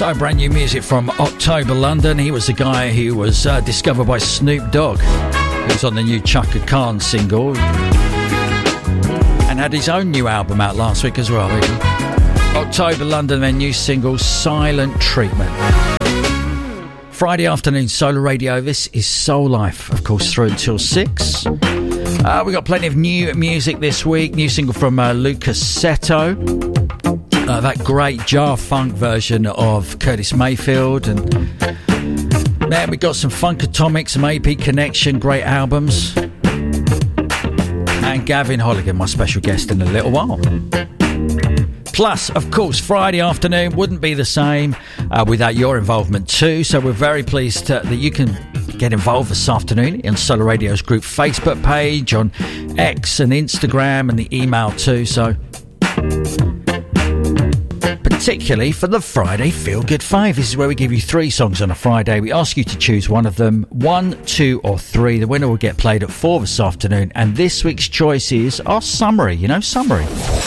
So brand new music from October London. He was the guy who was discovered by Snoop Dogg, who was on the new Chaka Khan single and had his own new album out last week as well. October London, their new single Silent Treatment. Friday afternoon Solar Radio. This is Soul Life, of course, through until 6. We got plenty of new music this week. New single from Lucas Seto. That great jar funk version of Curtis Mayfield. And man, we got some Funkatomics, some AP Connection, great albums. And Gavin Holligan, my special guest in a little while. Plus, of course, Friday afternoon wouldn't be the same without your involvement too. So we're very pleased that you can get involved this afternoon in Solar Radio's group Facebook page, on X and Instagram, and the email too. So particularly for the Friday Feel Good 5. This is where we give you 3 songs on a Friday. We ask you to choose one of them, 1, 2 or 3. The winner will get played at 4 this afternoon. And this week's choice is our summary, summary.